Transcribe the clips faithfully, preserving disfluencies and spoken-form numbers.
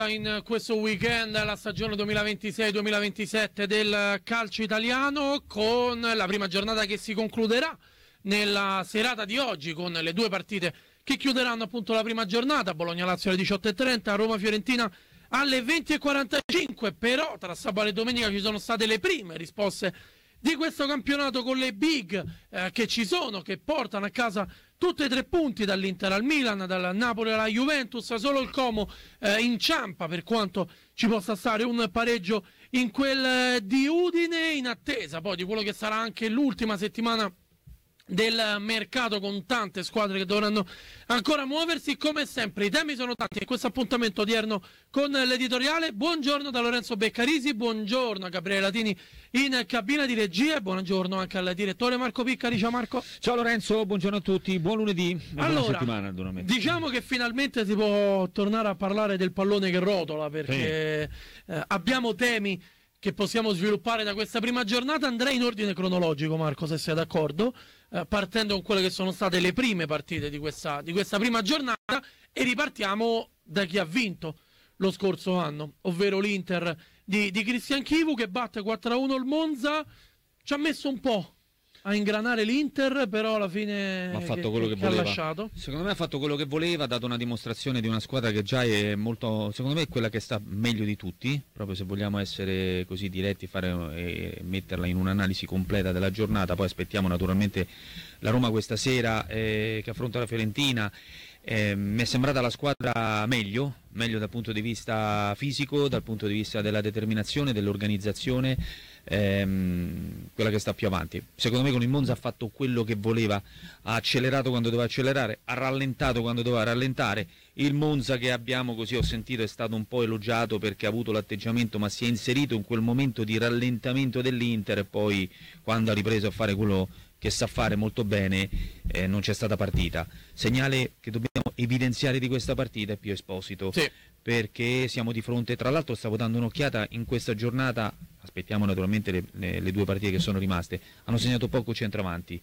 in questo weekend la stagione duemilaventisei duemilaventisette del calcio italiano, con la prima giornata che si concluderà nella serata di oggi con le due partite che chiuderanno appunto la prima giornata: Bologna-Lazio alle diciotto e trenta, Roma-Fiorentina alle venti e quarantacinque. Però tra sabato e domenica ci sono state le prime risposte di questo campionato, con le big eh, che ci sono, che portano a casa tutti e tre punti, dall'Inter al Milan, dal Napoli alla Juventus. Solo il Como eh, inciampa, per quanto ci possa stare un pareggio in quel eh, di Udine, in attesa poi di quello che sarà anche l'ultima settimana del mercato, con tante squadre che dovranno ancora muoversi. Come sempre i temi sono tanti in questo appuntamento odierno con l'editoriale. Buongiorno da Lorenzo Beccarisi, buongiorno a Gabriele Latini in cabina di regia e buongiorno anche al direttore Marco Piccari. Ciao Marco. Ciao Lorenzo, buongiorno a tutti, buon lunedì e allora, buona settimana. Naturalmente. Diciamo che finalmente si può tornare a parlare del pallone che rotola, perché sì. eh, abbiamo temi che possiamo sviluppare da questa prima giornata. Andrei in ordine cronologico, Marco, se sei d'accordo, eh, partendo con quelle che sono state le prime partite di questa, di questa prima giornata, e ripartiamo da chi ha vinto lo scorso anno, ovvero l'Inter di, di Christian Chivu, che batte quattro a uno il Monza. Ci ha messo un po' a ingranare l'Inter, però alla fine ha fatto che, quello che, che, che voleva. ha lasciato. Secondo me ha fatto quello che voleva, ha dato una dimostrazione di una squadra che già è molto, secondo me è quella che sta meglio di tutti, proprio se vogliamo essere così diretti, fare e metterla in un'analisi completa della giornata. Poi aspettiamo naturalmente la Roma questa sera eh, che affronta la Fiorentina. Eh, mi è sembrata la squadra meglio, meglio dal punto di vista fisico, dal punto di vista della determinazione, dell'organizzazione, ehm, quella che sta più avanti. Secondo me con il Monza ha fatto quello che voleva, ha accelerato quando doveva accelerare, ha rallentato quando doveva rallentare. Il Monza, che abbiamo, così ho sentito, è stato un po' elogiato perché ha avuto l'atteggiamento, ma si è inserito in quel momento di rallentamento dell'Inter, e poi quando ha ripreso a fare quello che sa fare molto bene, eh, non c'è stata partita. Segnale che dobbiamo evidenziare di questa partita è Pio Esposito, sì. Perché siamo di fronte, tra l'altro stavo dando un'occhiata in questa giornata, aspettiamo naturalmente le, le, le due partite che sono rimaste, hanno segnato poco centravanti,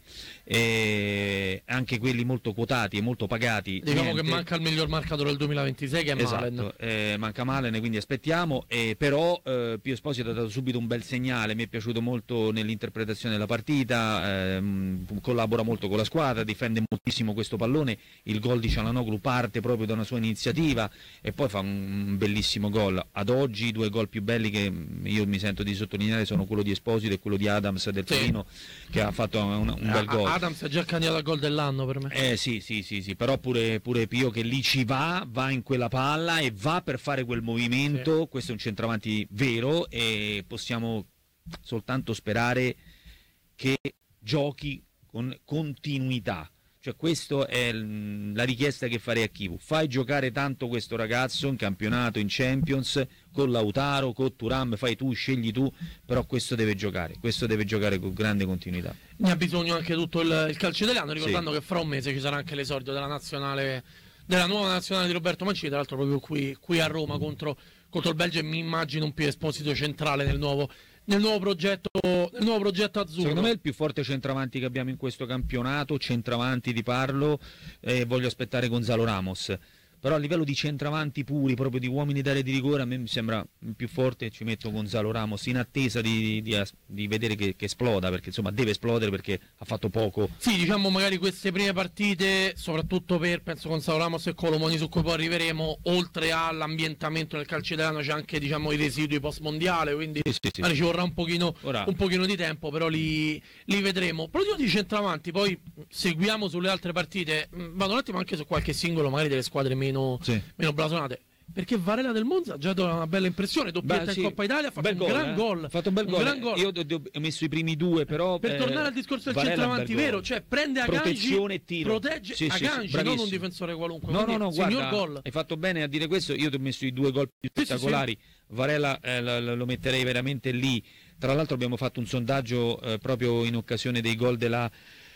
e anche quelli molto quotati e molto pagati. Diciamo niente. che manca il miglior marcatore del duemilaventisei, che è esatto, Malen. Eh, manca Malen, quindi aspettiamo, eh, però eh, Pio Esposito ha dato subito un bel segnale, mi è piaciuto molto nell'interpretazione della partita, ehm, collabora molto con la squadra, difende moltissimo questo pallone. Il gol di Çalhanoğlu parte proprio da una sua iniziativa e poi fa un bellissimo gol. Ad oggi i due gol più belli che io mi sento di sottolineare sono quello di Esposito e quello di Adams del Torino, sì, che ha fatto un, un bel gol. Adams è già candidato al gol dell'anno per me. Eh sì, sì, sì, sì, però pure, pure Pio che lì ci va, va in quella palla e va per fare quel movimento. Sì. Questo è un centravanti vero e possiamo soltanto sperare che giochi con continuità. Cioè, questa è la richiesta che farei a Chivu: fai giocare tanto questo ragazzo in campionato, in Champions, con Lautaro, con Thuram, fai tu, scegli tu, però questo deve giocare, questo deve giocare con grande continuità. Ne ha bisogno anche tutto il, il calcio italiano, ricordando, sì, che fra un mese ci sarà anche l'esordio della nazionale, della nuova nazionale di Roberto Mancini, tra l'altro proprio qui, qui a Roma contro, contro il Belgio, e mi immagino un Pio Esposito centrale nel nuovo nel nuovo progetto nel nuovo progetto azzurro. Secondo me è il più forte centravanti che abbiamo in questo campionato, centravanti di parlo, eh, voglio aspettare Gonzalo Ramos, però a livello di centravanti puri, proprio di uomini d'area di rigore, a me mi sembra più forte, ci metto Gonzalo Ramos in attesa di, di, di vedere che, che esploda, perché insomma deve esplodere perché ha fatto poco. Sì, diciamo magari queste prime partite, soprattutto per, penso, Gonzalo Ramos e Colomoni, su cui poi arriveremo, oltre all'ambientamento del calcio italiano c'è anche, diciamo, i residui post mondiale, quindi sì, sì, sì. ci vorrà un pochino, Ora... un pochino di tempo, però li, li vedremo. Proprio di centravanti, poi seguiamo sulle altre partite, vado un attimo anche su qualche singolo magari delle squadre meno Meno, sì. meno blasonate, perché Varela del Monza ha già dato una bella impressione, doppietta Beh, sì. in Coppa Italia, ha fatto un, gol, gran eh. gol, ha fatto un bel un gol. gran gol. Io ho messo i primi due, però per eh, tornare al discorso del Varela centravanti vero, cioè prende Akanji, e tiro. protegge sì, Akanji, sì, non un difensore qualunque. No, no, no, signor guarda, gol. Hai fatto bene a dire questo. Io ti ho messo i due gol più sì, spettacolari. Sì, sì. Varela eh, lo, lo metterei veramente lì. Tra l'altro abbiamo fatto un sondaggio eh, proprio in occasione dei gol della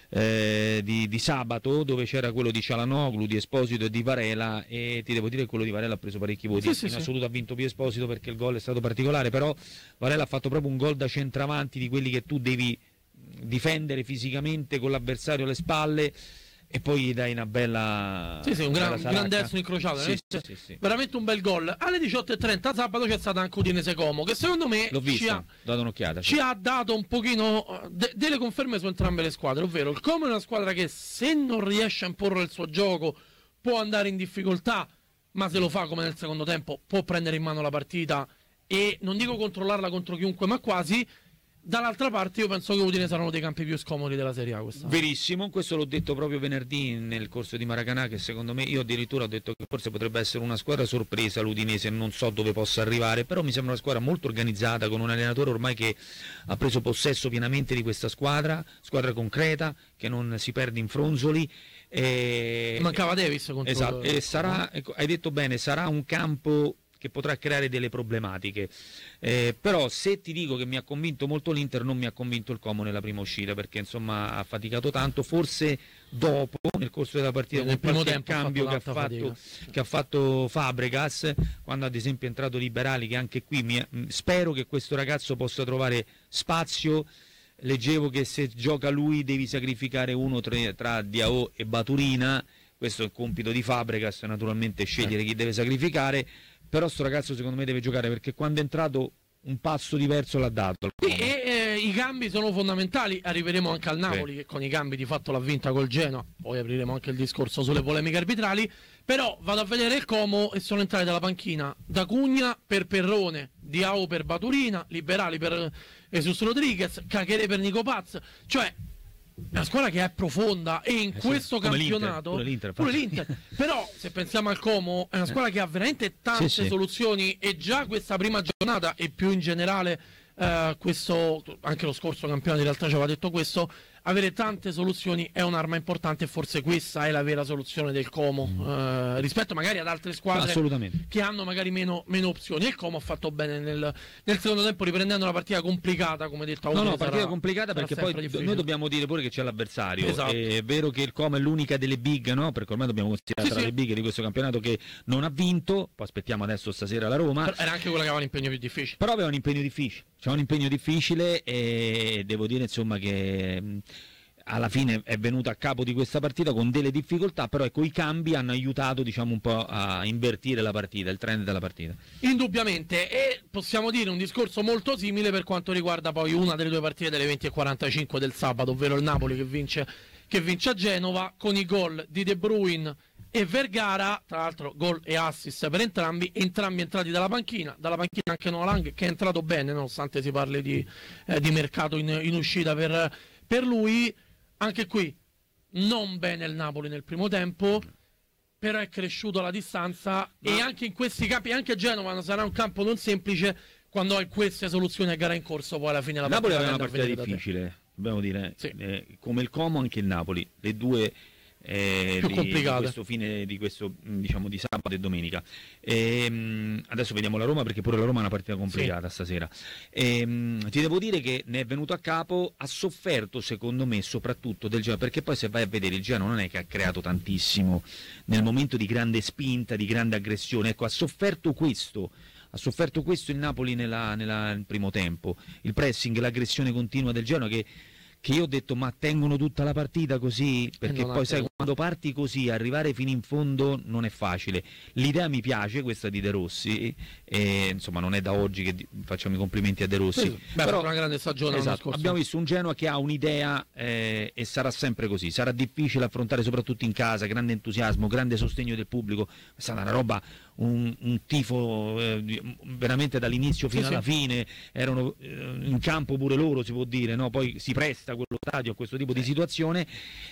Eh, di, di sabato, dove c'era quello di Çalhanoğlu, di Esposito e di Varela, e ti devo dire che quello di Varela ha preso parecchi voti. Sì, sì, in sì. assoluto ha vinto Pio Esposito perché il gol è stato particolare, però Varela ha fatto proprio un gol da centravanti, di quelli che tu devi difendere fisicamente con l'avversario alle spalle, e poi dai una bella sì sì un, gran, bella un gran destro incrociato, sì, eh? sì, sì, sì. Veramente un bel gol. Alle diciotto e trenta sabato c'è stata anche Udinese Como, che secondo me l'ho visto, ci ha, dato un'occhiata, ci sì. ha dato un pochino de- delle conferme su entrambe le squadre, ovvero il Como è una squadra che se non riesce a imporre il suo gioco può andare in difficoltà, ma se lo fa come nel secondo tempo può prendere in mano la partita e non dico controllarla contro chiunque, ma quasi. Dall'altra parte io penso che Udine saranno dei campi più scomodi della Serie A quest'anno. Verissimo, questo l'ho detto proprio venerdì nel corso di Maracanã, che secondo me, io addirittura ho detto che forse potrebbe essere una squadra sorpresa l'Udinese, non so dove possa arrivare, però mi sembra una squadra molto organizzata, con un allenatore ormai che ha preso possesso pienamente di questa squadra, squadra concreta, che non si perde in fronzoli. E... mancava Davis contro esatto, il... e sarà, ecco, hai detto bene, sarà un campo che potrà creare delle problematiche, eh, però se ti dico che mi ha convinto molto l'Inter, non mi ha convinto il Como nella prima uscita, perché insomma ha faticato tanto, forse dopo nel corso della partita nel con primo qualche tempo cambio ha che fatto ha, fatto, fatica. che ha fatto Fabregas, quando ad esempio è entrato Liberali, che anche qui mi, spero che questo ragazzo possa trovare spazio. Leggevo che se gioca lui devi sacrificare uno tra, tra Diao e Baturina, questo è il compito di Fabregas, naturalmente scegliere chi deve sacrificare, però sto ragazzo secondo me deve giocare, perché quando è entrato un passo diverso l'ha dato. E, e eh, i cambi sono fondamentali, arriveremo anche al Napoli, sì, che con i cambi di fatto l'ha vinta col Genoa, poi apriremo anche il discorso sulle polemiche arbitrali, però vado a vedere il Como e sono entrati dalla panchina da Cugna per Perrone, Diao per Baturina, Liberali per Jesus Rodriguez, Cachere per Nico Paz, cioè una squadra che è profonda e in eh sì, questo campionato l'Inter, pure l'Inter, pure l'Inter. Però se pensiamo al Como è una squadra che ha veramente tante sì, soluzioni sì. E già questa prima giornata e più in generale eh, questo, anche lo scorso campionato in realtà ci aveva detto questo, avere tante soluzioni è un'arma importante e forse questa è la vera soluzione del Como mm. eh, rispetto magari ad altre squadre che hanno magari meno, meno opzioni. E il Como ha fatto bene nel, nel secondo tempo, riprendendo una partita complicata, come detto a no no partita sarà, complicata perché poi difficile. Noi dobbiamo dire pure che c'è l'avversario, esatto. È vero che il Como è l'unica delle big, no? Perché ormai dobbiamo considerare sì, tra sì. le big di questo campionato che non ha vinto, poi aspettiamo adesso stasera la Roma. Però era anche quella che aveva un impegno più difficile, però aveva un impegno difficile c'è un impegno difficile e devo dire insomma che alla fine è venuto a capo di questa partita con delle difficoltà, però ecco i cambi hanno aiutato diciamo un po' a invertire la partita, il trend della partita. Indubbiamente, e possiamo dire un discorso molto simile per quanto riguarda poi una delle due partite delle venti e quarantacinque del sabato, ovvero il Napoli che vince, che vince a Genova con i gol di De Bruyne e Vergara, tra l'altro gol e assist per entrambi, entrambi entrati dalla panchina, dalla panchina anche Noah Lang che è entrato bene nonostante si parli di, eh, di mercato in, in uscita per, per lui. Anche qui non bene il Napoli nel primo tempo, però è cresciuto la distanza. Ma... e anche in questi campi, anche Genova sarà un campo non semplice quando hai queste soluzioni a gara in corso, poi alla fine la Napoli aveva una partita difficile, dobbiamo dire, sì. eh, come il Como anche il Napoli, le due eh, più di, complicate di questo fine di questo diciamo di sabato e domenica. E, mh, adesso vediamo la Roma, perché pure la Roma è una partita complicata sì. stasera. E, mh, ti devo dire che ne è venuto a capo, ha sofferto secondo me soprattutto del Genoa, perché poi se vai a vedere il Genoa non è che ha creato tantissimo nel momento di grande spinta, di grande aggressione, ecco ha sofferto questo. Ha sofferto questo il Napoli nella, nella, nel primo tempo, il pressing, l'aggressione continua del Genoa che che io ho detto ma tengono tutta la partita così, perché poi sai quando parti così arrivare fino in fondo non è facile. L'idea mi piace questa di De Rossi e insomma non è da oggi che facciamo i complimenti a De Rossi, sì, beh, però una grande stagione, esatto, abbiamo visto un Genoa che ha un'idea eh, e sarà sempre così, sarà difficile affrontare soprattutto in casa, grande entusiasmo, grande sostegno del pubblico, è stata una roba, un, un tifo eh, veramente dall'inizio fino sì, alla sì. fine, erano eh, in campo pure loro si può dire, no? Poi si presta quello stadio a questo tipo di situazione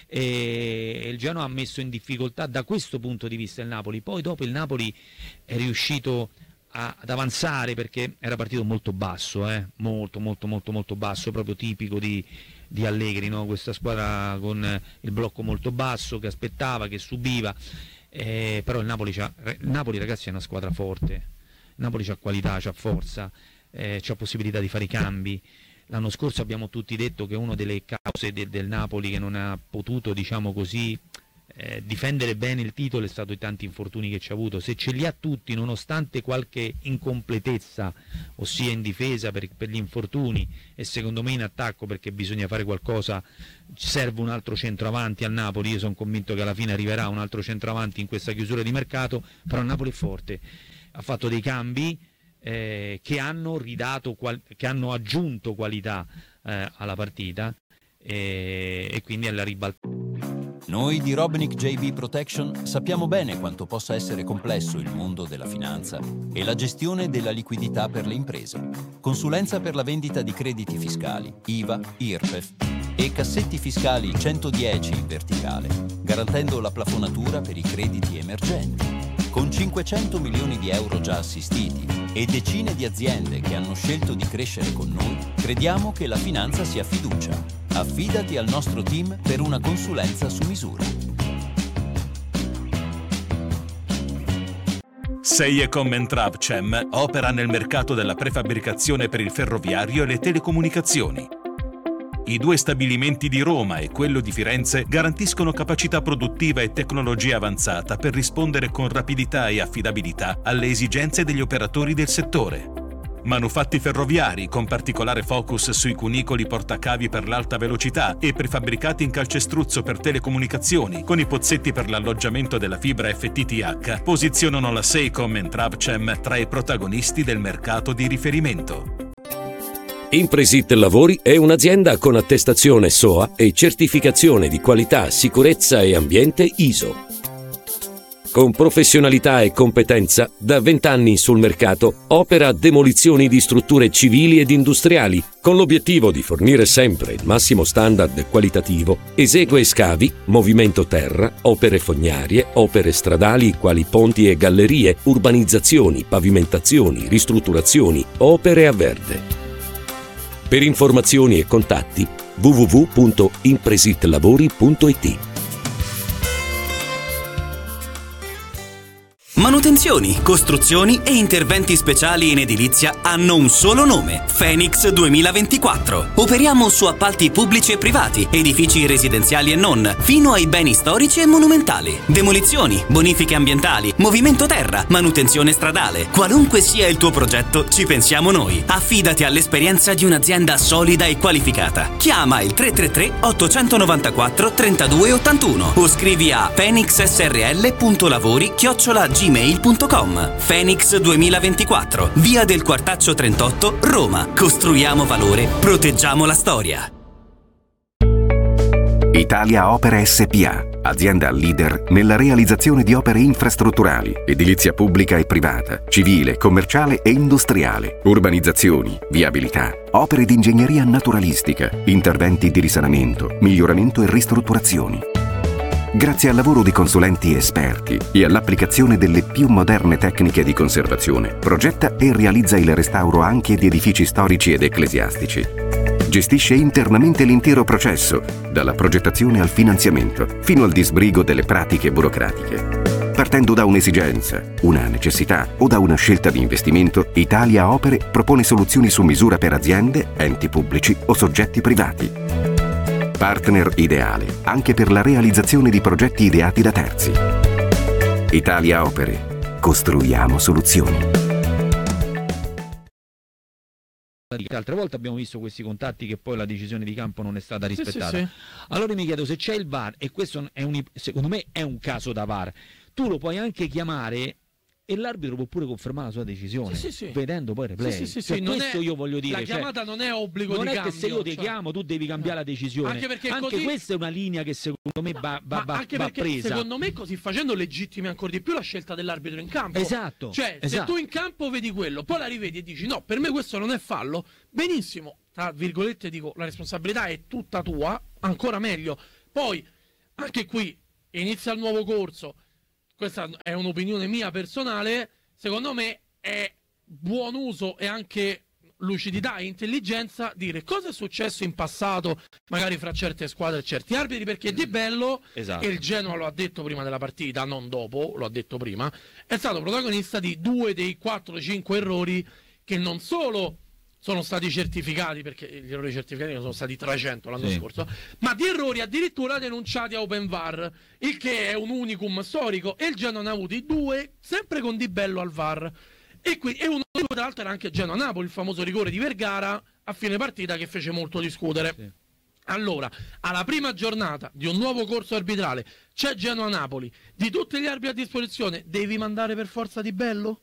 e il Genoa ha messo in difficoltà da questo punto di vista il Napoli. Poi dopo il Napoli è riuscito a, ad avanzare perché era partito molto basso, eh? molto molto molto molto basso, proprio tipico di, di Allegri, no? Questa squadra con il blocco molto basso che aspettava, che subiva, eh, però il Napoli, c'ha, il Napoli ragazzi è una squadra forte, il Napoli c'ha qualità, c'ha forza, eh, c'ha possibilità di fare i cambi. L'anno scorso abbiamo tutti detto che una delle cause de, del Napoli che non ha potuto, diciamo così, eh, difendere bene il titolo è stato i tanti infortuni che ci ha avuto. Se ce li ha tutti, nonostante qualche incompletezza, ossia in difesa per, per gli infortuni, e secondo me in attacco, perché bisogna fare qualcosa, serve un altro centroavanti al Napoli. Io sono convinto che alla fine arriverà un altro centroavanti in questa chiusura di mercato, però il Napoli è forte, ha fatto dei cambi eh, che hanno ridato, qual- che hanno aggiunto qualità eh, alla partita, e, e quindi alla ribalta. Noi di Robnik J B Protection sappiamo bene quanto possa essere complesso il mondo della finanza e la gestione della liquidità per le imprese. Consulenza per la vendita di crediti fiscali, I V A, I R P E F e cassetti fiscali centodieci in verticale, garantendo la plafonatura per i crediti emergenti. Con cinquecento milioni di euro già assistiti e decine di aziende che hanno scelto di crescere con noi, crediamo che la finanza sia fiducia. Affidati al nostro team per una consulenza su misura. Seiecom and Travcem opera nel mercato della prefabbricazione per il ferroviario e le telecomunicazioni. I due stabilimenti di Roma e quello di Firenze garantiscono capacità produttiva e tecnologia avanzata per rispondere con rapidità e affidabilità alle esigenze degli operatori del settore. Manufatti ferroviari con particolare focus sui cunicoli portacavi per l'alta velocità e prefabbricati in calcestruzzo per telecomunicazioni con i pozzetti per l'alloggiamento della fibra F T T H posizionano la Seiecom and Travcem tra i protagonisti del mercato di riferimento. Impresit Lavori è un'azienda con attestazione S O A e certificazione di qualità, sicurezza e ambiente I S O. Con professionalità e competenza, da vent'anni sul mercato, opera demolizioni di strutture civili ed industriali, con l'obiettivo di fornire sempre il massimo standard qualitativo. Esegue scavi, movimento terra, opere fognarie, opere stradali quali ponti e gallerie, urbanizzazioni, pavimentazioni, ristrutturazioni, opere a verde. Per informazioni e contatti w w w punto impresitlavori punto i t. Manutenzioni, costruzioni e interventi speciali in edilizia hanno un solo nome: Phoenix duemilaventiquattro. Operiamo su appalti pubblici e privati, edifici residenziali e non, fino ai beni storici e monumentali. Demolizioni, bonifiche ambientali, movimento terra, manutenzione stradale. Qualunque sia il tuo progetto, ci pensiamo noi. Affidati all'esperienza di un'azienda solida e qualificata. Chiama il tre tre tre otto nove quattro tre due otto uno o scrivi a phoenixsrl punto lavori chiocciola gmail punto com. Phoenix duemilaventiquattro, via del Quartaccio trentotto, Roma. Costruiamo valore, proteggiamo la storia. Italia Opere S P A, azienda leader nella realizzazione di opere infrastrutturali, edilizia pubblica e privata, civile, commerciale e industriale, urbanizzazioni, viabilità, opere di ingegneria naturalistica, interventi di risanamento, miglioramento e ristrutturazioni. Grazie al lavoro di consulenti esperti e all'applicazione delle più moderne tecniche di conservazione, progetta e realizza il restauro anche di edifici storici ed ecclesiastici. Gestisce internamente l'intero processo, dalla progettazione al finanziamento, fino al disbrigo delle pratiche burocratiche. Partendo da un'esigenza, una necessità o da una scelta di investimento, Italia Opere propone soluzioni su misura per aziende, enti pubblici o soggetti privati. Partner ideale anche per la realizzazione di progetti ideati da terzi. Italia Opere. Costruiamo soluzioni. Altre volte abbiamo visto questi contatti che poi la decisione di campo non è stata rispettata. Sì, sì, sì. Allora mi chiedo, se c'è il V A R, e questo è un, secondo me è un caso da V A R, tu lo puoi anche chiamare e l'arbitro può pure confermare la sua decisione, sì, sì, sì. vedendo poi il replay. Sì, sì, sì, cioè, sì, questo è, io voglio dire. La chiamata cioè, non è obbligo non di è cambio. che se io ti cioè... chiamo tu devi cambiare no. la decisione. Anche perché anche così... questa è una linea che secondo me va, va, va, anche va perché presa. Secondo me così facendo legittimi ancora di più la scelta dell'arbitro in campo. Esatto. Cioè, esatto. se tu in campo vedi quello, poi la rivedi e dici no, per me questo non è fallo, benissimo, tra virgolette dico, la responsabilità è tutta tua, ancora meglio. Poi, anche qui, inizia il nuovo corso, questa è un'opinione mia personale, secondo me è buon uso e anche lucidità e intelligenza dire cosa è successo in passato magari fra certe squadre e certi arbitri, perché Di Bello, esatto. e il Genoa lo ha detto prima della partita, non dopo, lo ha detto prima, è stato protagonista di due dei quattro cinque errori che non solo sono stati certificati, perché gli errori certificati sono stati trecento l'anno sì. scorso, ma di errori addirittura denunciati a Open V A R, il che è un unicum storico, e il Genoa ne ha avuti due, sempre con Di Bello al V A R. E, qui, e uno tra l'altro era anche Genoa-Napoli, il famoso rigore di Vergara a fine partita che fece molto discutere. Sì. Allora, alla prima giornata di un nuovo corso arbitrale c'è Genoa-Napoli, di tutti gli arbitri a disposizione devi mandare per forza Di Bello?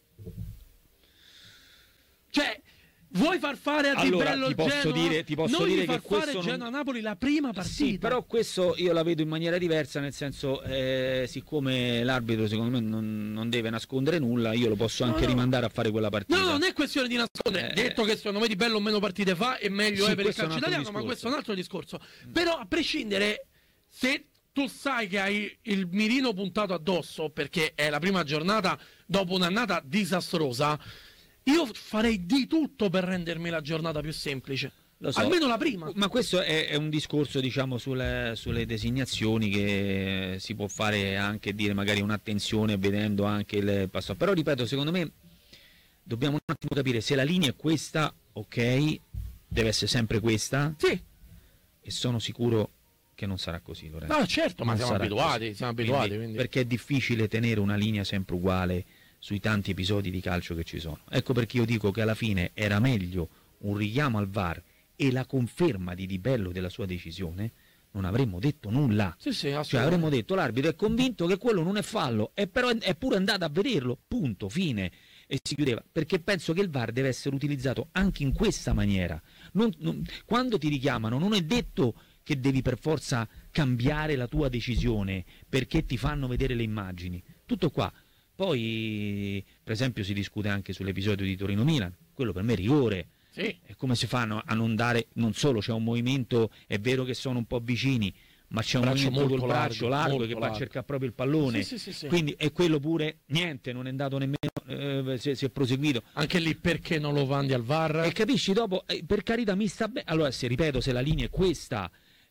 Cioè, vuoi far fare a Di allora, Bello ti il posso Genoa? dire, ti posso non dire gli far che questo fare non... Genoa-Napoli la prima partita. Sì, però questo io la vedo in maniera diversa, nel senso, eh, siccome l'arbitro secondo me non, non deve nascondere nulla, io lo posso anche no, no. rimandare a fare quella partita. No, no, non è questione di nascondere. Eh, Detto che secondo me Di Bello meno partite fa e meglio sì, è per il calcio italiano, discorso. Ma questo è un altro discorso. Però a prescindere, se tu sai che hai il mirino puntato addosso, perché è la prima giornata dopo un'annata disastrosa, io farei di tutto per rendermi la giornata più semplice. Lo so. Almeno la prima. Ma questo è, è un discorso, diciamo, sulle, sulle designazioni che si può fare, anche dire magari un'attenzione vedendo anche il passato. Però ripeto, secondo me dobbiamo un attimo capire se la linea è questa, ok, deve essere sempre questa. Sì. E sono sicuro che non sarà così, Lorenzo. No, certo, ma non siamo abituati, siamo abituati quindi, quindi. Perché è difficile tenere una linea sempre uguale sui tanti episodi di calcio che ci sono. Ecco perché io dico che alla fine era meglio un richiamo al V A R e la conferma di Di Bello della sua decisione, non avremmo detto nulla. Sì, sì, cioè avremmo detto l'arbitro è convinto che quello non è fallo, e però è pure andato a vederlo, punto, fine, e si chiudeva. Perché penso che il V A R deve essere utilizzato anche in questa maniera. Non, non, quando ti richiamano non è detto che devi per forza cambiare la tua decisione perché ti fanno vedere le immagini. Tutto qua. Poi, per esempio, si discute anche sull'episodio di Torino-Milan, quello per me è rigore. Sì. E come si fanno a non dare, non solo c'è un movimento, è vero che sono un po' vicini, ma c'è un braccio movimento col largo, braccio largo che largo. va a cercare proprio il pallone. Sì, sì, sì, sì. Quindi è quello pure, niente, non è andato nemmeno, eh, si, si è proseguito. Anche lì perché non lo mandi al V A R? E capisci, dopo, eh, per carità mi sta bene. Allora, se ripeto, se la linea è questa,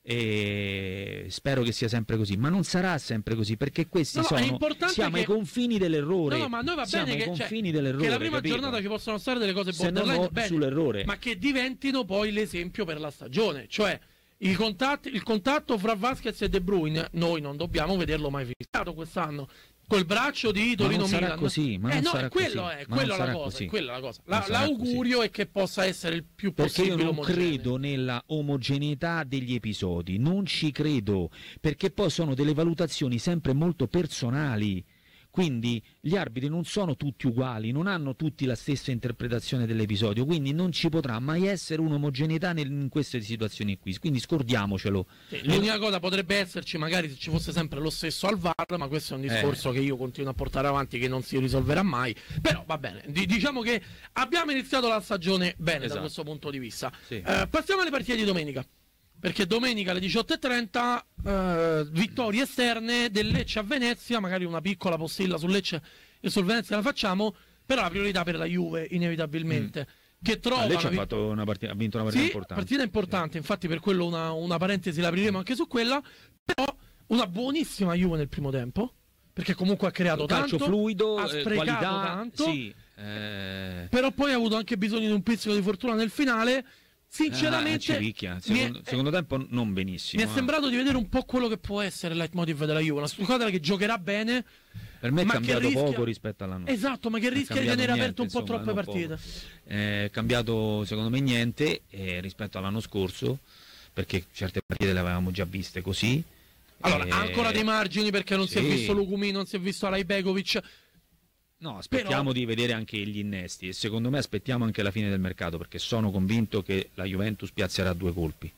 e spero che sia sempre così, ma non sarà sempre così, perché questi no, no, sono siamo che... ai confini dell'errore. No, no, ma noi va siamo bene ai che, confini cioè, dell'errore, che la prima capito? giornata ci possono stare delle cose se borderline, no, bene, sull'errore, ma che diventino poi l'esempio per la stagione, cioè i contatti, il contatto fra Vasquez e De Bruyne noi non dobbiamo vederlo mai fissato quest'anno. Col braccio di Torino Milan. Ma non sarà così, ma eh, non no, sarà quello così. è, Ma quello è la cosa, così. quella è la cosa. La, Non sarà l'augurio così. è che possa essere il più perché possibile io non omogeneo. credo nella omogeneità degli episodi, non ci credo, perché poi sono delle valutazioni sempre molto personali. Quindi gli arbitri non sono tutti uguali, non hanno tutti la stessa interpretazione dell'episodio, quindi non ci potrà mai essere un'omogeneità nel, in queste situazioni qui, quindi scordiamocelo. Sì, l'unica cosa potrebbe esserci magari se ci fosse sempre lo stesso al V A R, ma questo è un discorso eh. che io continuo a portare avanti, che non si risolverà mai, però va bene, D- diciamo che abbiamo iniziato la stagione bene, esatto, da questo punto di vista. Sì. Eh, passiamo alle partite di domenica. Perché domenica alle diciotto e trenta eh, vittorie esterne del Lecce a Venezia, magari una piccola postilla sul Lecce e sul Venezia la facciamo, però la priorità per la Juve inevitabilmente. Mm. Che trova ah, Lecce vi... ha, fatto una partita, ha vinto una partita sì, importante. partita importante, sì. Infatti per quello una, una parentesi la apriremo anche su quella, però una buonissima Juve nel primo tempo, perché comunque ha creato un calcio tanto, fluido, ha sprecato qualità, tanto, sì, eh... però poi ha avuto anche bisogno di un pizzico di fortuna nel finale. Sinceramente, ah, secondo, è, secondo tempo non benissimo. Mi è eh. sembrato di vedere un po' quello che può essere il leitmotiv della Juve, una squadra che giocherà bene. Per me è cambiato rischia... poco rispetto all'anno scorso. Esatto, ma che rischia di tenere aperto un po' troppe partite. È cambiato secondo me niente eh, rispetto all'anno scorso, perché certe partite le avevamo già viste così. Allora, e... ancora dei margini perché non sì. si è visto Lukumi, non si è visto Alajbegovic. No, aspettiamo Però... di vedere anche gli innesti e secondo me aspettiamo anche la fine del mercato, perché sono convinto che la Juventus piazzerà due colpi,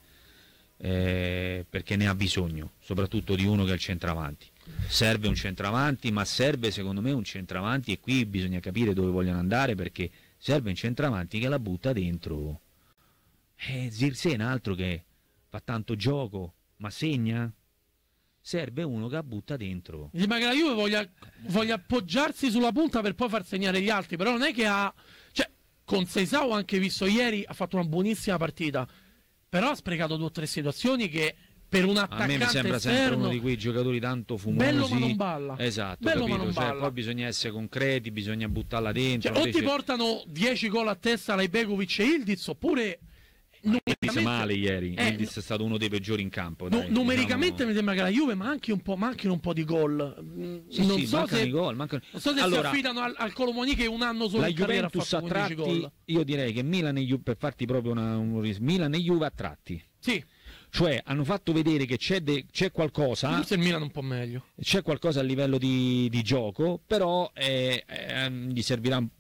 eh, perché ne ha bisogno, soprattutto di uno che è il centravanti. Serve un centravanti, ma serve secondo me un centravanti, e qui bisogna capire dove vogliono andare, perché serve un centravanti che la butta dentro. Eh, Zirkzee è un altro che fa tanto gioco, ma segna? Serve uno che la butta dentro. Mi sembra che la Juve voglia, voglia appoggiarsi sulla punta per poi far segnare gli altri, però non è che ha... Cioè, con Seisao ho anche visto ieri, ha fatto una buonissima partita, però ha sprecato due o tre situazioni che per un A attaccante me mi sembra esterno, sempre uno di quei giocatori tanto fumosi. bello ma non balla. Esatto, bello capito? ma non Cioè, balla. poi bisogna essere concreti, bisogna buttarla dentro. Cioè, o invece... ti portano dieci gol a testa Lajbegovic e Ildiz, oppure Ildiz male ieri. eh, Ildiz è stato uno dei peggiori in campo. No, dai, numericamente diciamo... mi sembra che la Juve manchi un po', manchino un po' di gol. Sì, non, sì, so se, i gol, mancano... non so se allora, si affidano al, al Colomoni che un anno solo la in carriera ha Juventus fatto a undici tratti, gol. io direi che Milan e Juve, per farti proprio una, un Milan e Juve a tratti. Sì. Cioè hanno fatto vedere che c'è, de- c'è qualcosa. Forse il Milan un po' meglio. C'è qualcosa a livello di, di gioco, però eh, eh, gli servirà